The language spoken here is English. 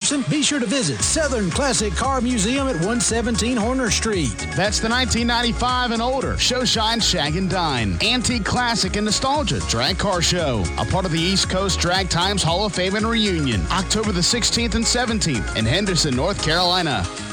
Henderson, be sure to visit Southern Classic Car Museum at 117 Horner Street. That's the 1995 and older Show Shine Shag and Dine. Antique Classic and Nostalgia Drag Car Show. A part of the East Coast Drag Times Hall of Fame and Reunion. October the 16th and 17th in Henderson, North Carolina.